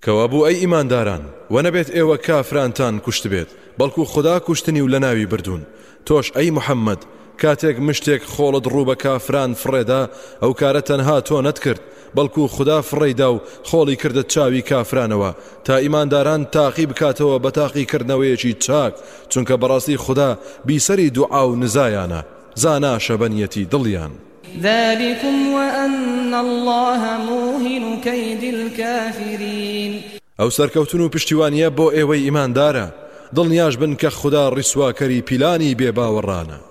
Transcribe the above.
کەوابوو ئەی ئیمانداران و نەبێت ئێوە کافرانتان کوشت بێت بەڵکو خدا کوشتنی و لە ناوی بردوون تۆش ئەی محەممەد کاتێک مشتێک خۆڵت ڕوو بە کافران فڕێدا ئەو کارە تەنها تۆ نەتکرد بەڵکو خدا فڕێدا و خۆڵی کردت چاوی کافرانەوە تا ئیمانداران تاقی بکاتەوە بە تاقیکردنەوەیەکی چاک چونکە بەڕاستی خدا بیسەری دوعا و نزایانە زانا شەبەنیەتی دڵیان. ذلكم وأن الله موهن كيد الكافرين. ئەو سەرکەوتن و پشتیوانیە بۆ ئێوەی ئیماندارە دڵنیاش بن کە خدا ڕیسواکەری پیلانی بێباوەڕانە.